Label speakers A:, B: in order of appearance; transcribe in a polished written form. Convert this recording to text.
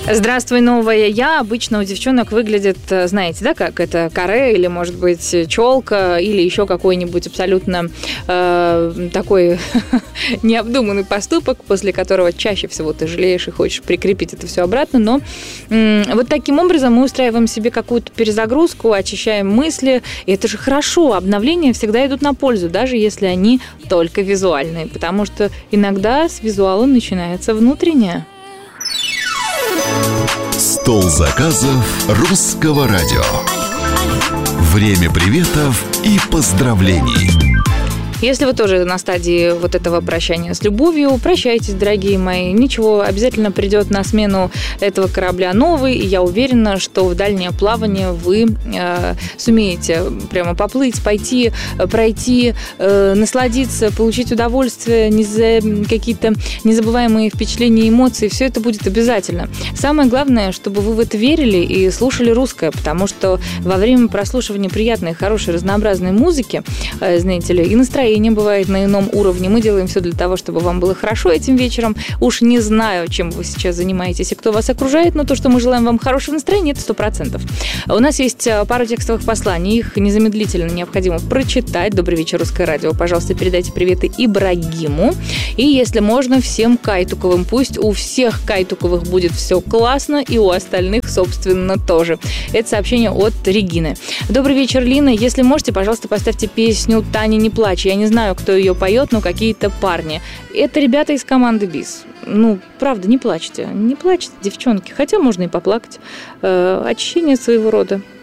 A: Здравствуй, новая я. Обычно у девчонок выглядит, знаете, да, как это каре или, может быть, челка или еще какой-нибудь абсолютно такой необдуманный поступок, после которого чаще всего ты жалеешь и хочешь прикрепить это все обратно. Но вот таким образом мы устраиваем себе какую-то перезагрузку, очищаем мысли. И это же хорошо. Обновления всегда идут на пользу, даже если они только визуальные, потому что иногда с визуала начинается внутреннее.
B: Стол заказов Русского радио. Время приветов и поздравлений.
A: Если вы тоже на стадии вот этого прощания с любовью, прощайтесь, дорогие мои. Ничего, обязательно придет на смену этого корабля новый, и я уверена, что в дальнее плавание вы сумеете прямо поплыть, пойти, пройти, насладиться, получить удовольствие, какие-то незабываемые впечатления и эмоции. Все это будет обязательно. Самое главное, чтобы вы в это верили и слушали русское, потому что во время прослушивания приятной, хорошей, разнообразной музыки, знаете ли, и настроение бывает на ином уровне. Мы делаем все для того, чтобы вам было хорошо этим вечером. Уж не знаю, чем вы сейчас занимаетесь и кто вас окружает, но то, что мы желаем вам хорошего настроения, это 100%. У нас есть пару текстовых посланий. Их незамедлительно необходимо прочитать. Добрый вечер, Русское радио. Пожалуйста, передайте приветы Ибрагиму. И, если можно, всем Кайтуковым. Пусть у всех Кайтуковых будет все классно, и у остальных, собственно, тоже. Это сообщение от Регины. Добрый вечер, Лина. Если можете, пожалуйста, поставьте песню «Таня, не плачь». Я не знаю, кто ее поет, но какие-то парни. Это ребята из команды БИС. Ну, правда, не плачьте. Не плачьте, девчонки. Хотя можно и поплакать. Очищение своего рода.